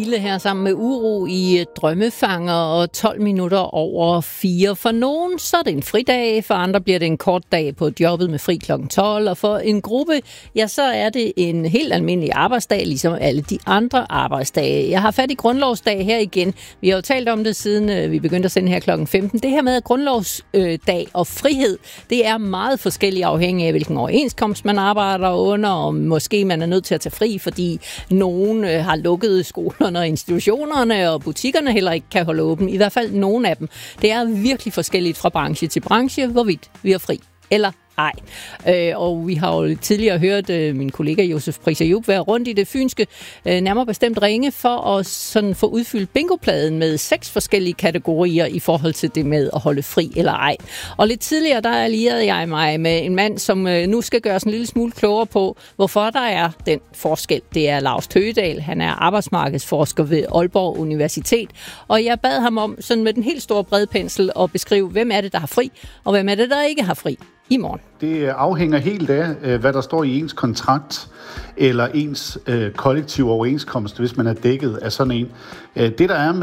Mille her sammen med Uro i Drømmefanger og 12 minutter over 4. For nogen så er det en fridag, for andre bliver det en kort dag på jobbet med fri kl. 12, og for en gruppe, ja, så er det en helt almindelig arbejdsdag, ligesom alle de andre arbejdsdage. Jeg har fat i grundlovsdag her igen. Vi har jo talt om det, siden vi begyndte at sende her kl. 15. Det her med grundlovsdag og frihed, det er meget forskelligt afhængig af, hvilken overenskomst man arbejder under, og måske man er nødt til at tage fri, fordi nogen har lukket skolerne og institutionerne, og butikkerne heller ikke kan holde åben. I hvert fald nogle af dem. Det er virkelig forskelligt fra branche til branche, hvorvidt vi er fri eller ej. Og vi har jo tidligere hørt min kollega Josef Pris Ayub være rundt i det fynske, nærmere bestemt Ringe, for at sådan få udfyldt bingopladen med 6 forskellige kategorier i forhold til det med at holde fri eller ej. Og lidt tidligere, der allierede jeg mig med en mand, som nu skal gøre sådan en lille smule klogere på, hvorfor der er den forskel. Det er Lars Tøgedal. Han er arbejdsmarkedsforsker ved Aalborg Universitet. Og jeg bad ham om sådan med den helt store brede pensel at beskrive, hvem er det, der har fri, og hvem er det, der ikke har fri i morgen. Det afhænger helt af, hvad der står i ens kontrakt eller ens kollektive overenskomst, hvis man er dækket af sådan en. Det, der er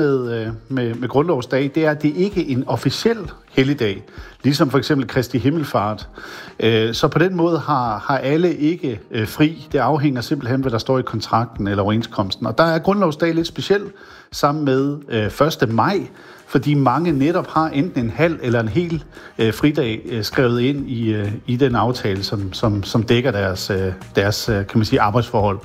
med grundlovsdag, det er, at det ikke er en officiel helligdag, ligesom for eksempel Kristi Himmelfart. Så på den måde har alle ikke fri. Det afhænger simpelthen, hvad der står i kontrakten eller overenskomsten. Og der er grundlovsdag lidt speciel sammen med 1. maj, fordi mange netop har enten en halv eller en hel fridag skrevet ind i den aftale, som dækker deres kan man sige, arbejdsforhold.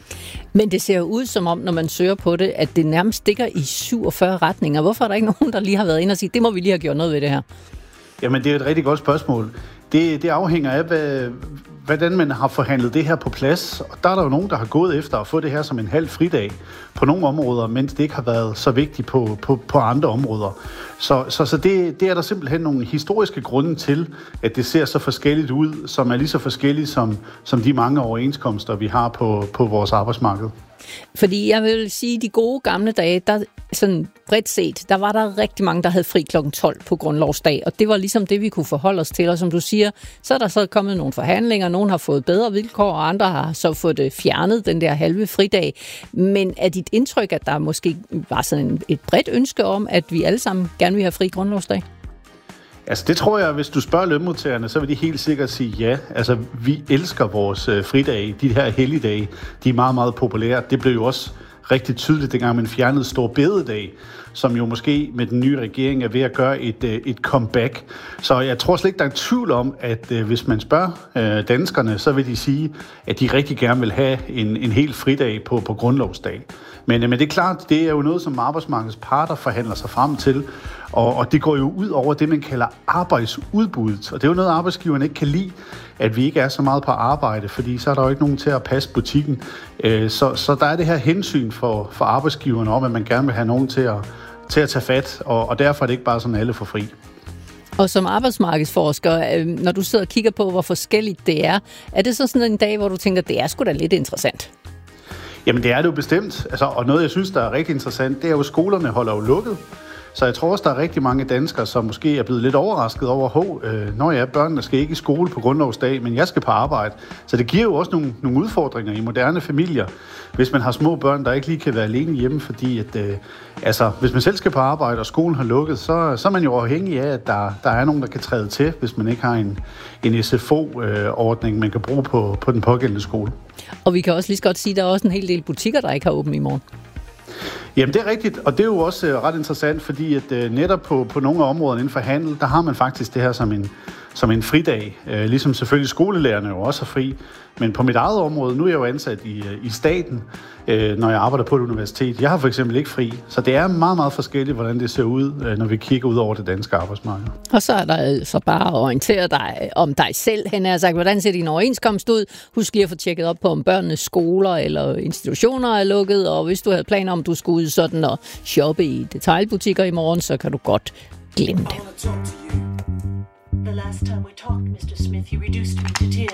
Men det ser jo ud som om, når man søger på det, at det nærmest stikker i 47 retninger. Hvorfor er der ikke nogen, der lige har været inde og sige, det må vi lige have gjort noget ved det her? Jamen, det er et rigtig godt spørgsmål. Det afhænger af, hvordan man har forhandlet det her på plads. Og der er der jo nogen, der har gået efter at få det her som en halv fridag på nogle områder, mens det ikke har været så vigtigt på andre områder. Så det er der simpelthen nogle historiske grunde til, at det ser så forskelligt ud, som er lige så forskellige som de mange overenskomster, vi har på vores arbejdsmarked. Fordi jeg vil sige, de gode gamle dage, der sådan bredt set, der var der rigtig mange, der havde fri kl. 12 på grundlovsdag, og det var ligesom det, vi kunne forholde os til. Og som du siger, så er der så kommet nogle forhandlinger, nogen har fået bedre vilkår, og andre har så fået det fjernet, den der halve fridag. Men er dit indtryk, at der måske var sådan et bredt ønske om, at vi alle sammen gerne vil have fri grundlovsdag? Altså det tror jeg, hvis du spørger lønmodtagerne, så vil de helt sikkert sige ja. Altså vi elsker vores fridage, de her helligdage, de er meget, meget populære. Det blev jo også rigtig tydeligt, dengang man fjernede Store Bededag, som jo måske med den nye regering er ved at gøre et comeback. Så jeg tror slet ikke, der er tvivl om, at hvis man spørger danskerne, så vil de sige, at de rigtig gerne vil have en hel fridag på grundlovsdag. Men det er klart, det er jo noget, som arbejdsmarkedets parter forhandler sig frem til, og det går jo ud over det, man kalder arbejdsudbuddet. Og det er jo noget, arbejdsgiverne ikke kan lide, at vi ikke er så meget på arbejde, fordi så er der jo ikke nogen til at passe butikken. Så der er det her hensyn for arbejdsgiverne om, at man gerne vil have nogen til at tage fat, og derfor er det ikke bare sådan, at alle får fri. Og som arbejdsmarkedsforsker, når du sidder og kigger på, hvor forskelligt det er det så sådan en dag, hvor du tænker, det er sgu da lidt interessant? Jamen det er det jo bestemt, og noget jeg synes, der er rigtig interessant, det er jo, at skolerne holder jo lukket. Så jeg tror også, der er rigtig mange danskere, som måske er blevet lidt overrasket over, børnene skal ikke i skole på grundlovsdag, men jeg skal på arbejde. Så det giver jo også nogle udfordringer i moderne familier, hvis man har små børn, der ikke lige kan være alene hjemme, fordi hvis man selv skal på arbejde, og skolen har lukket, så er man jo afhængig af, at der er nogen, der kan træde til, hvis man ikke har en SFO-ordning, man kan bruge på den pågældende skole. Og vi kan også lige så godt sige, at der er også en hel del butikker, der ikke har åbent i morgen. Jamen det er rigtigt, og det er jo også ret interessant, fordi at netop på nogle af områderne inden for handel, der har man faktisk det her som en fridag, ligesom selvfølgelig skolelærerne jo også er fri. Men på mit eget område, nu er jeg jo ansat i staten, når jeg arbejder på et universitet. Jeg har for eksempel ikke fri, så det er meget, meget forskelligt, hvordan det ser ud, når vi kigger ud over det danske arbejdsmarked. Og så er der så bare at orientere dig om dig selv. Han har sagt, hvordan ser din overenskomst ud? Husk lige at få tjekket op på, om børnenes skoler eller institutioner er lukket, og hvis du havde planer om, du skulle ud sådan og shoppe i detailbutikker i morgen, så kan du godt glemme det. The last time we talked, Mr. Smith, you reduced me to tears.